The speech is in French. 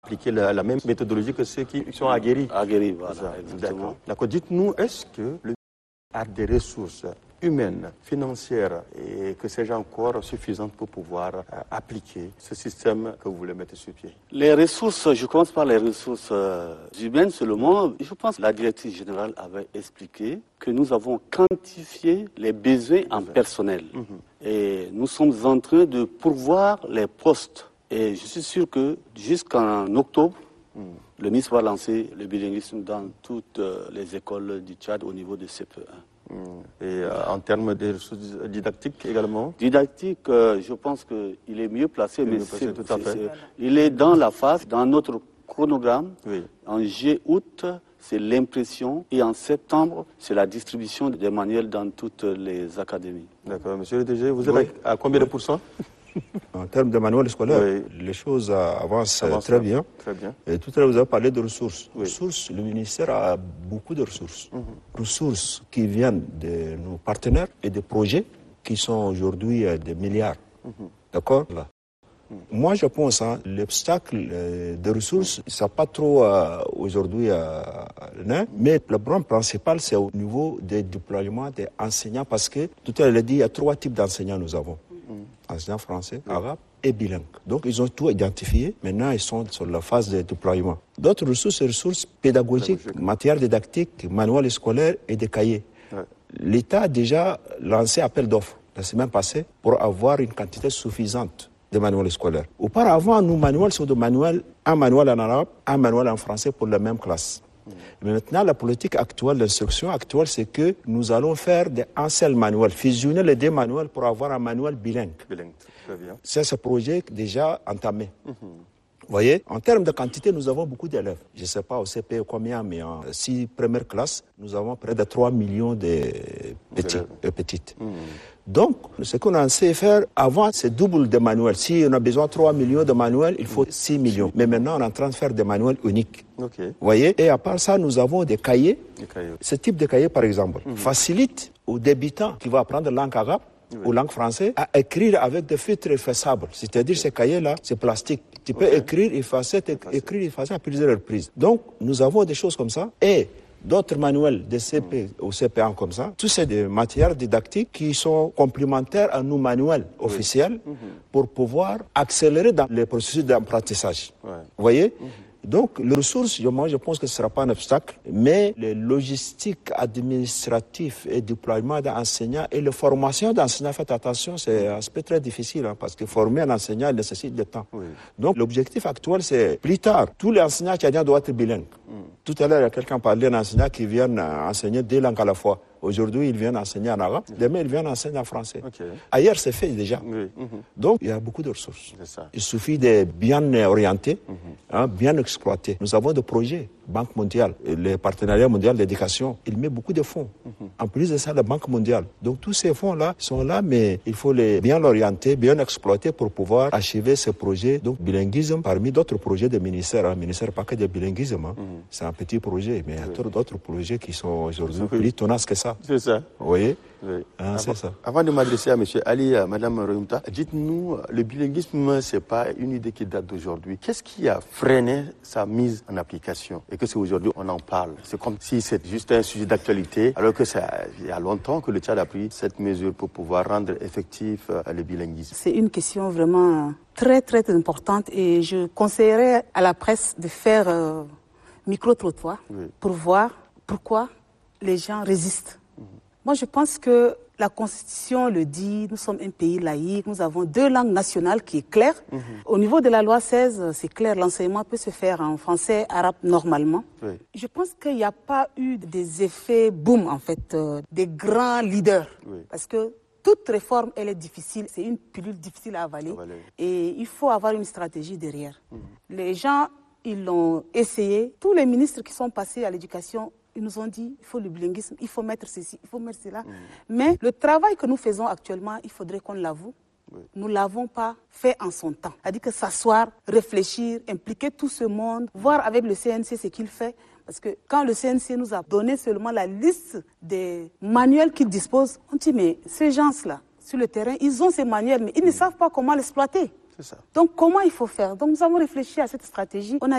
appliquer la même méthodologie que ceux qui sont aguerris. Aguerris, voilà, exactement. D'accord. Dites-nous, est-ce que le a des ressources humaines, financières, et que ces gens encore suffisantes pour pouvoir appliquer ce système que vous voulez mettre sur pied? Les ressources, je commence par les ressources humaines seulement. Je pense que la directrice générale avait expliqué que nous avons quantifié les besoins en personnel. Et nous sommes en train de pourvoir les postes. Et je suis sûr que jusqu'en octobre, le ministre va lancer le bilinguisme dans toutes les écoles du Tchad au niveau de CP1. Et en termes de ressources didactiques également? Didactique, je pense qu'il est mieux placé, mais il est dans la phase, dans notre chronogramme. Oui. En juillet-août, c'est l'impression, et en septembre, c'est la distribution des manuels dans toutes les académies. D'accord. Monsieur le DG, vous êtes à combien de pourcents? En termes de manuels scolaires, les choses avancent très bien. Très bien. Et tout à l'heure, vous avez parlé de ressources. Ressources, le ministère a beaucoup de ressources. Ressources qui viennent de nos partenaires et des projets qui sont aujourd'hui des milliards. D'accord? Moi, je pense que l'obstacle des ressources, ça n'a pas trop aujourd'hui, mais le problème principal, c'est au niveau des déploiements des enseignants, parce que tout à l'heure, il a dit, il y a 3 types d'enseignants nous avons. Enseignants français, arabes et bilingues. Donc, ils ont tout identifié. Maintenant, ils sont sur la phase de déploiement. D'autres ressources, c'est ressources pédagogiques, matières didactiques, manuels scolaires et des cahiers. L'État a déjà lancé appel d'offres la semaine passée pour avoir une quantité suffisante de manuels scolaires. Auparavant, nos manuels sont un manuel en arabe, un manuel en français pour la même classe. Mais maintenant, la politique actuelle, l'instruction actuelle, c'est que nous allons faire un seul manuel, fusionner les 2 manuels pour avoir un manuel bilingue. Bilingue, très bien. C'est ce projet déjà entamé. Vous voyez, en termes de quantité, nous avons beaucoup d'élèves. Je ne sais pas au CP combien, mais en 6 premières classes, nous avons près de 3 millions de petites. Donc, ce qu'on a essayé de faire, avant, c'est double de manuels. Si on a besoin de 3 millions de manuels, il faut 6 millions. Mais maintenant, on est en train de faire des manuels uniques. Vous voyez? Et à part ça, nous avons des cahiers. Ce type de cahier, par exemple, facilite aux débutants qui vont apprendre la langue arabe ou langue française à écrire avec des feutres effaçables. C'est-à-dire, ces cahiers-là, c'est plastique. Tu peux écrire, effacer à plusieurs reprises. Donc, nous avons des choses comme ça. Et d'autres manuels de CP ou CP1 comme ça, tous c'est des matières didactiques qui sont complémentaires à nos manuels officiels pour pouvoir accélérer dans les processus d'apprentissage. Vous voyez? Donc, les ressources, moi, je pense que ce ne sera pas un obstacle, mais les logistiques administratives et déploiement d'enseignants et la formation d'enseignants, faites attention, c'est un aspect très difficile, parce que former un enseignant nécessite du temps. Donc, l'objectif actuel, c'est plus tard, tous les enseignants tchadiens doivent être bilingues. Tout à l'heure, il y a quelqu'un qui parlait d'un enseignant qui vient enseigner 2 langues à la fois. Aujourd'hui, il vient enseigner en arabe. Demain, il vient enseigner en français. Ailleurs, c'est fait déjà. Donc, il y a beaucoup de ressources. Il suffit de bien orienter, bien exploiter. Nous avons des projets. Banque mondiale, le partenariat mondial d'éducation, il met beaucoup de fonds. En plus de ça, la Banque mondiale. Donc, tous ces fonds-là sont là, mais il faut les bien l'orienter, bien exploiter pour pouvoir achever ces projets. Donc, bilinguisme, parmi d'autres projets des ministères. Le ministère pas que de bilinguisme. C'est un petit projet, mais il y a d'autres projets qui sont aujourd'hui plus tenaces que ça. C'est ça. Vous voyez? C'est ça. Avant de m'adresser à M. Ali, à Mme Royoumta, dites-nous, le bilinguisme, ce n'est pas une idée qui date d'aujourd'hui. Qu'est-ce qui a freiné sa mise en application et que c'est aujourd'hui on en parle? C'est comme si c'est juste un sujet d'actualité, alors que il y a longtemps que le Tchad a pris cette mesure pour pouvoir rendre effectif le bilinguisme. C'est une question vraiment très, très importante et je conseillerais à la presse de faire micro-trottoir pour voir pourquoi les gens résistent. Moi, je pense que la Constitution le dit, nous sommes un pays laïque, nous avons 2 langues nationales qui est claire. Au niveau de la loi 16, c'est clair, l'enseignement peut se faire en français, arabe normalement. Je pense qu'il n'y a pas eu des effets boom, en fait, des grands leaders. Parce que toute réforme, elle est difficile, c'est une pilule difficile à avaler. Et il faut avoir une stratégie derrière. Les gens, ils l'ont essayé. Tous les ministres qui sont passés à l'éducation, ils nous ont dit il faut le bilinguisme, il faut mettre ceci, il faut mettre cela. Mais le travail que nous faisons actuellement, il faudrait qu'on l'avoue. Nous ne l'avons pas fait en son temps. C'est-à-dire que s'asseoir, réfléchir, impliquer tout ce monde, voir avec le CNC ce qu'il fait. Parce que quand le CNC nous a donné seulement la liste des manuels qu'il dispose, on dit mais ces gens-là, sur le terrain, ils ont ces manuels, mais ils ne savent pas comment l'exploiter. Donc comment il faut faire? Donc nous avons réfléchi à cette stratégie. On a